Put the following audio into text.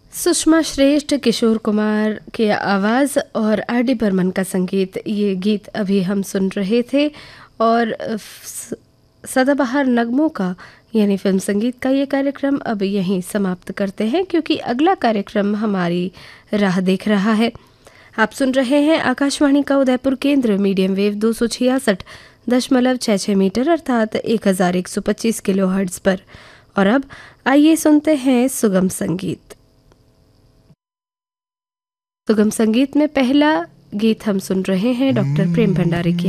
सुषमा श्रेष्ठ, किशोर कुमार की आवाज़ और आर डी बर्मन का संगीत, ये गीत अभी हम सुन रहे थे। और सदाबहार नगमों का यानी फिल्म संगीत का ये कार्यक्रम अब यहीं समाप्त करते हैं, क्योंकि अगला कार्यक्रम हमारी राह देख रहा है। आप सुन रहे हैं आकाशवाणी का उदयपुर केंद्र, मीडियम वेव 266.66 मीटर अर्थात 1125 किलो हर्ट्ज़ पर। और अब आइए सुनते हैं सुगम संगीत। सुगम संगीत में पहला गीत हम सुन रहे हैं डॉक्टर प्रेम भंडारी की